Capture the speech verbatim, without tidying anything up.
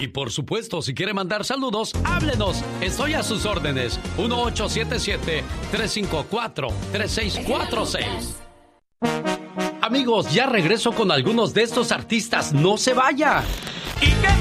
Y por supuesto, si quiere mandar saludos, háblenos. Estoy a sus órdenes. uno ocho siete siete, tres cinco cuatro, tres seis cuatro seis. Amigos, ya regreso con algunos de estos artistas. ¡No se vaya! ¿Y qué